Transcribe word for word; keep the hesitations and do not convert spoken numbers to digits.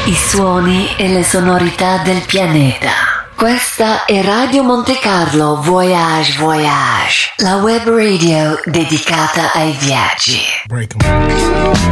I suoni e le sonorità del pianeta. Questa è Radio Monte Carlo Voyage Voyage, la web radio dedicata ai viaggi.